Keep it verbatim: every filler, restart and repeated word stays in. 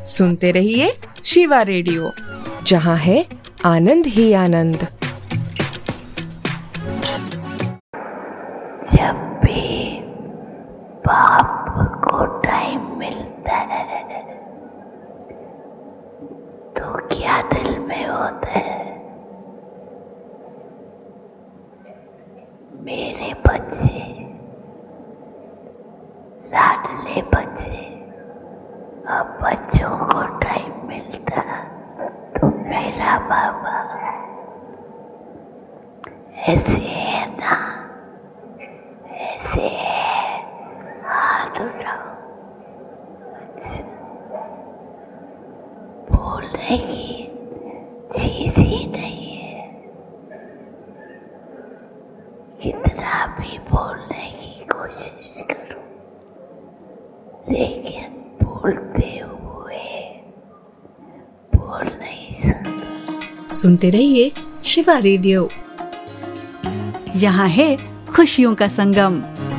सुनते रहिए शिवा रेडियो, जहाँ है आनंद ही आनंद। जब भी बाप को टाइम मिलता है तो क्या दिल में होता है, मेरे बच्चे, लाडले बच्चे। अब बच्चों को टाइम मिलता तो मेरा बाबा ऐसे है ना, ऐसे है, हाथ उठाओ। अच्छा, बोलने की चीज ही नहीं है, कितना भी बोलने की कोशिश करो लेकिन बोलते हुए बोल नहीं सकते। सुनते रहिए शिवा रेडियो, यहाँ है खुशियों का संगम।